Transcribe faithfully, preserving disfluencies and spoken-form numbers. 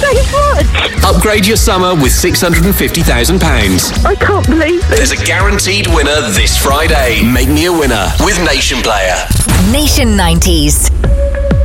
so much. Upgrade your summer with six hundred fifty thousand pounds. I can't believe it. There's a guaranteed winner this Friday. Make me a winner with Nation Player. Nation nineties.